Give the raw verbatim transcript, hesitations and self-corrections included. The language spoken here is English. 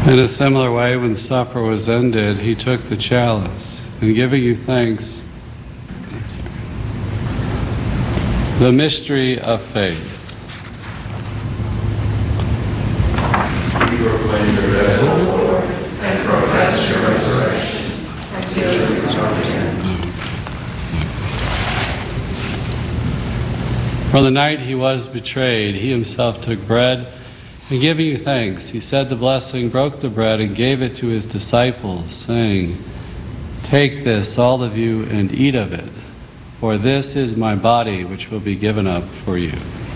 In a similar way, when supper was ended, he took the chalice, and giving you thanks, the mystery of faith. We proclaim your death, O Lord, and profess your resurrection until you come again. For the night he was betrayed, he himself took bread, and giving you thanks, he said the blessing, broke the bread, and gave it to his disciples, saying, "Take this, all of you, and eat of it, for this is my body, which will be given up for you."